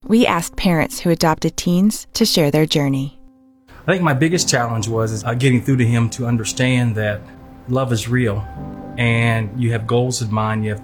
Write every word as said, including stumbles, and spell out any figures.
We asked parents who adopted teens to share their journey. I think my biggest challenge was uh, getting through to him to understand that love is real and you have goals in mind, you have